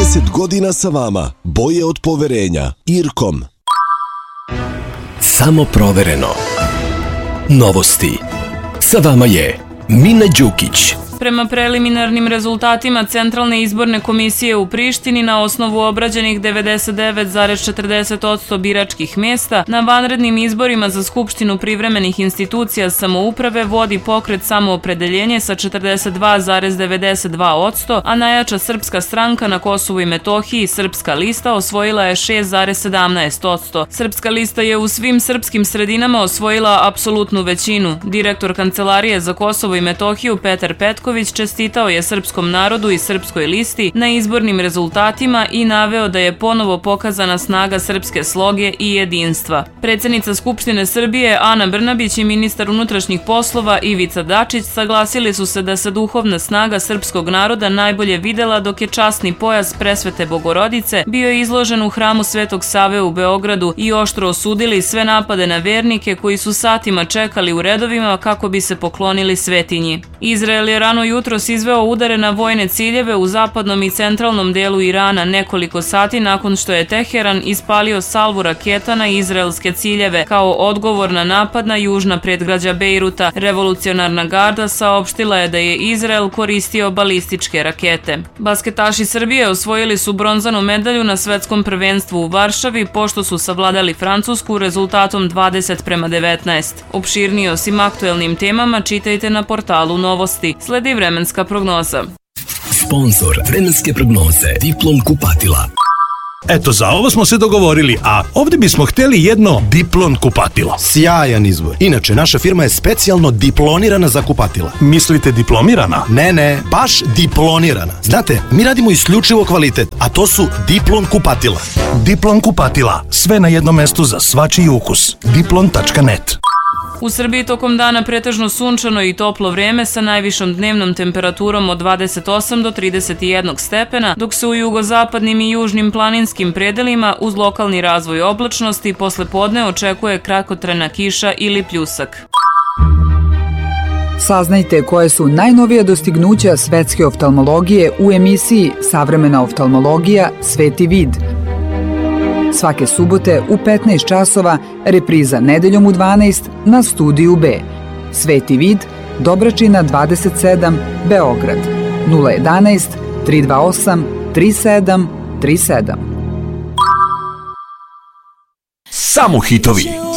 30 godina sa vama. Boje od poverenja. Irkom. Samo provereno. Novosti. Sa vama je Mina Đukić. Prema preliminarnim rezultatima Centralne izborne komisije u Prištini, na osnovu obrađenih 99,40% biračkih mjesta, na vanrednim izborima za Skupštinu privremenih institucija samouprave vodi pokret Samoopredeljenje sa 42,92%, a najjača srpska stranka na Kosovu i Metohiji, Srpska lista, osvojila je 6,17%. Srpska lista je u svim srpskim sredinama osvojila apsolutnu većinu. Direktor Kancelarije za Kosovo i Metohiju Petar Petković čestitao je srpskom narodu i Srpskoj listi na izbornim rezultatima i naveo da je ponovo pokazana snaga srpske sloge i jedinstva. Predsjednica Skupštine Srbije Ana Brnabić i ministar unutrašnjih poslova Ivica Dačić saglasili su se da se duhovna snaga srpskog naroda najbolje videla dok je časni pojas Presvete Bogorodice bio izložen u hramu Svetog Save u Beogradu i oštro osudili sve napade na vernike koji su satima čekali u redovima kako bi se poklonili svetinji. Izrael je rano jutros izveo udare na vojne ciljeve u zapadnom i centralnom delu Irana nekoliko sati nakon što je Teheran ispalio salvu raketa na izraelske ciljeve kao odgovor na napad na južna predgrađa Bejruta. Revolucionarna garda saopštila je da je Izrael koristio balističke rakete. Basketaši Srbije osvojili su bronzanu medalju na svetskom prvenstvu u Varšavi pošto su savladali Francusku rezultatom 20:19. Opširnije o svim aktuelnim temama čitajte na portalu Novosti. Sledi vremenska prognoza. Sponzor vremenske prognoze Diplom kupatila. Eto, za ovo smo se dogovorili, a ovdje bismo htjeli jedno Diplon kupatilo. Sjajan izbor. Inače, naša firma je specijalno diplonirana za kupatila. Mislite diplomirana? Ne, baš diplonirana. Znate, mi radimo isključivo kvalitet, a to su Diplon kupatila. Diplon kupatila. Sve na jednom mestu za svačiji ukus. Diplon.net. U Srbiji tokom dana pretežno sunčano i toplo vrijeme sa najvišom dnevnom temperaturom od 28 do 31 stepena, dok se u jugozapadnim i južnim planinskim predelima uz lokalni razvoj oblačnosti posle podne očekuje kratkotrajna kiša ili pljusak. Saznajte koje su najnovija dostignuća svetske oftalmologije u emisiji Savremena oftalmologija – Sveti vid. Svake subote u 15 časova, repriza nedeljom u 12 na Studiju B. Sveti vid, Dobračina 27, Beograd. 011 328 3737. Samo hitovi.